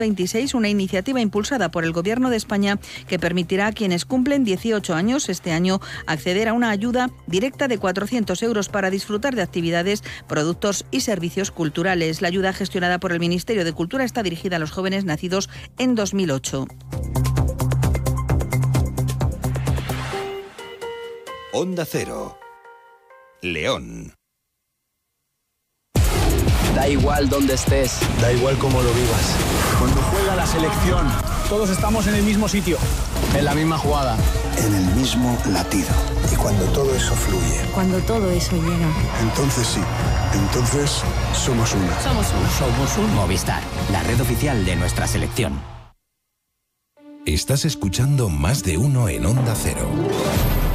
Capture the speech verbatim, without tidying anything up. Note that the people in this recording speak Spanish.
veintiséis, una iniciativa impulsada por el Gobierno de España que permitirá a quienes cumplen dieciocho años este año acceder a una ayuda directa de cuatrocientos euros para disfrutar de actividades, productos y servicios culturales. La ayuda gestionada por el Ministerio de Cultura está dirigida a los jóvenes nacidos en dos mil ocho. Onda Cero, León. Da igual dónde estés, da igual cómo lo vivas. Cuando juega la selección, todos estamos en el mismo sitio, en la misma jugada, en el mismo latido. Y cuando todo eso fluye, cuando todo eso llega, entonces sí, entonces somos uno. Somos uno. Somos un Movistar, la red oficial de nuestra selección. Estás escuchando Más de Uno en Onda Cero.